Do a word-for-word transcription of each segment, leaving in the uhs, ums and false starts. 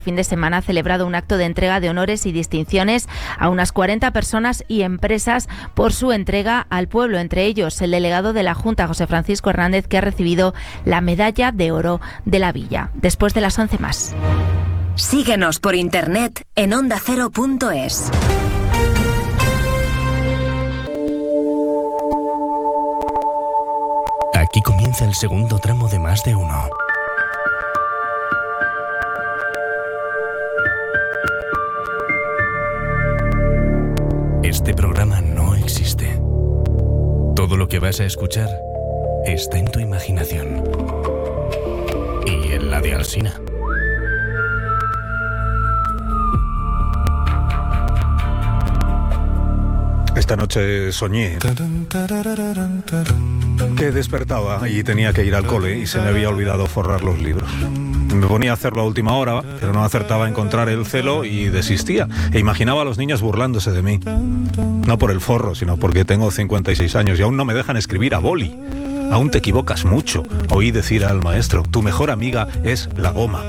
Fin de semana ha celebrado un acto de entrega de honores y distinciones a unas cuarenta personas y empresas por su entrega al pueblo, entre ellos el delegado de la Junta, José Francisco Hernández, que ha recibido la medalla de oro de la Villa. Después de las once más. Síguenos por internet en onda cero punto es. Aquí comienza el segundo tramo de Más de Uno. Este programa no existe. Todo lo que vas a escuchar está en tu imaginación. Y en la de Alsina. Esta noche soñé que despertaba y tenía que ir al cole y se me había olvidado forrar los libros. Me ponía a hacerlo a última hora, pero no acertaba a encontrar el celo y desistía. E imaginaba a los niños burlándose de mí. No por el forro, sino porque tengo cincuenta y seis años y aún no me dejan escribir a boli. Aún te equivocas mucho. Oí decir al maestro, tu mejor amiga es la goma.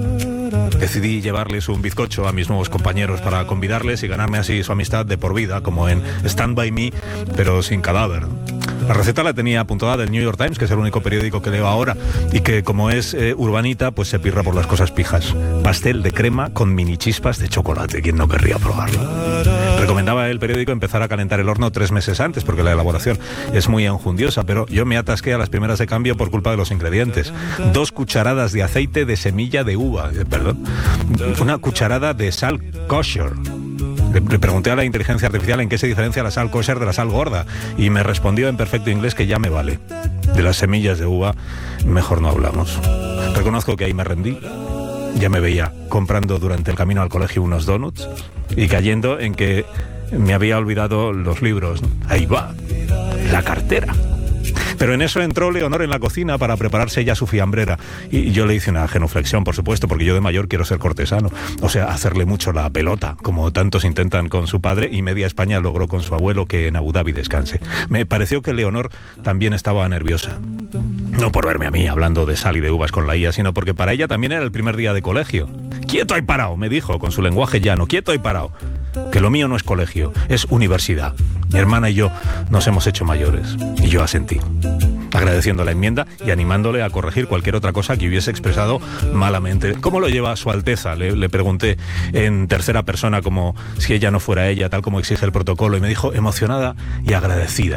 Decidí llevarles un bizcocho a mis nuevos compañeros para convidarles y ganarme así su amistad de por vida, como en Stand By Me, pero sin cadáver. La receta la tenía apuntada del New York Times, que es el único periódico que leo ahora, y que como es eh, urbanita, pues se pirra por las cosas pijas. Pastel de crema con mini chispas de chocolate. ¿Quién no querría probarlo? Recomendaba el periódico empezar a calentar el horno tres meses antes, porque la elaboración es muy enjundiosa, pero yo me atasqué a las primeras de cambio por culpa de los ingredientes. Dos cucharadas de aceite de semilla de uva, eh, perdón, una cucharada de sal kosher. Le, le pregunté a la inteligencia artificial en qué se diferencia la sal kosher de la sal gorda y me respondió en perfecto inglés que ya me vale. De las semillas de uva mejor no hablamos. Reconozco que ahí me rendí. Ya me veía comprando durante el camino al colegio unos donuts y cayendo en que me había olvidado los libros. Ahí va, la cartera. Pero en eso entró Leonor en la cocina para prepararse ella su fiambrera. Y yo le hice una genuflexión, por supuesto, porque yo de mayor quiero ser cortesano. O sea, hacerle mucho la pelota, como tantos intentan con su padre, y media España logró con su abuelo que en Abu Dhabi descanse. Me pareció que Leonor también estaba nerviosa. No por verme a mí hablando de sal y de uvas con la I A, sino porque para ella también era el primer día de colegio. Quieto y parado, me dijo, con su lenguaje llano, quieto y parado. Que lo mío no es colegio, es universidad. Mi hermana y yo nos hemos hecho mayores. Y yo asentí, agradeciendo la enmienda y animándole a corregir cualquier otra cosa que hubiese expresado malamente. ¿Cómo lo lleva Su Alteza? Le, le pregunté en tercera persona, como si ella no fuera ella, tal como exige el protocolo, y me dijo emocionada y agradecida.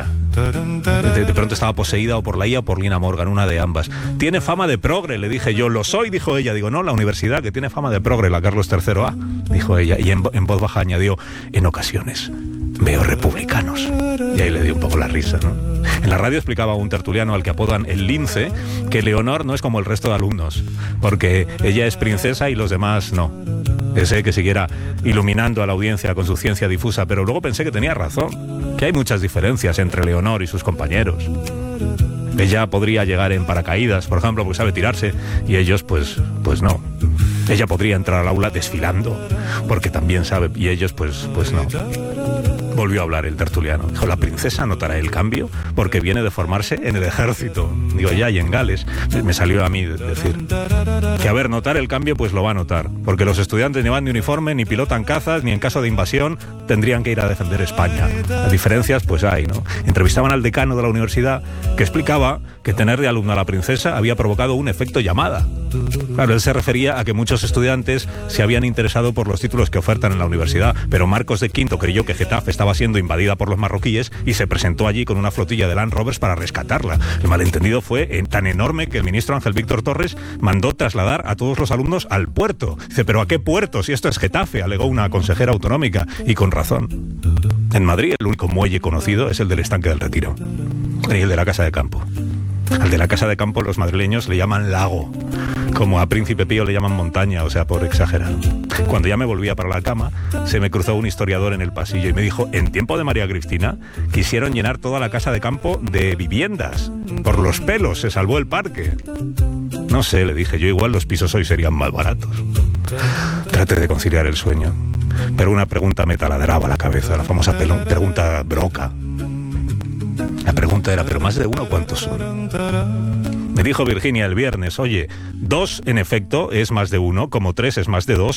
De, de pronto estaba poseída o por la I A o por Lina Morgan, una de ambas. Tiene fama de progre, le dije yo. Lo soy, dijo ella. Digo, no, la universidad, que tiene fama de progre, la Carlos tercero A, dijo ella. Y en, en voz baja añadió, en ocasiones veo republicanos. Y ahí le di un poco la risa, ¿no? En la radio explicaba un tertuliano al que apodan el lince que Leonor no es como el resto de alumnos, porque ella es princesa y los demás no. Deseé que siguiera iluminando a la audiencia con su ciencia difusa, pero luego pensé que tenía razón, que hay muchas diferencias entre Leonor y sus compañeros. Ella podría llegar en paracaídas, por ejemplo, porque sabe tirarse, y ellos, pues, pues no. Ella podría entrar al aula desfilando, porque también sabe, y ellos, pues, pues no. Volvió a hablar el tertuliano. Dijo, la princesa notará el cambio porque viene de formarse en el ejército. Digo, ya, y en Gales. Me salió a mí decir que, a ver, notar el cambio, pues lo va a notar. Porque los estudiantes ni van de uniforme, ni pilotan cazas, ni en caso de invasión tendrían que ir a defender España. Las diferencias, pues hay, ¿no? Entrevistaban al decano de la universidad que explicaba que tener de alumna a la princesa había provocado un efecto llamada. Claro, él se refería a que muchos estudiantes se habían interesado por los títulos que ofertan en la universidad, pero Marcos de Quinto creyó que Getafe estaba siendo invadida por los marroquíes y se presentó allí con una flotilla de Land Rovers para rescatarla. El malentendido fue tan enorme que el ministro Ángel Víctor Torres mandó trasladar a todos los alumnos al puerto. Dice, ¿pero a qué puerto? Si esto es Getafe, alegó una consejera autonómica, y con razón. En Madrid el único muelle conocido es el del Estanque del Retiro y el de la Casa de Campo. Al de la Casa de Campo los madrileños le llaman lago, como a Príncipe Pío le llaman montaña, o sea, por exagerar. Cuando ya me volvía para la cama, se me cruzó un historiador en el pasillo y me dijo, en tiempo de María Cristina, quisieron llenar toda la Casa de Campo de viviendas. Por los pelos se salvó el parque. No sé, le dije yo, igual los pisos hoy serían más baratos. Traté de conciliar el sueño, pero una pregunta me taladraba la cabeza, la famosa pregunta broca. La pregunta era, ¿pero más de uno cuántos son? Me dijo Virginia el viernes, oye, dos en efecto es más de uno, como tres es más de dos.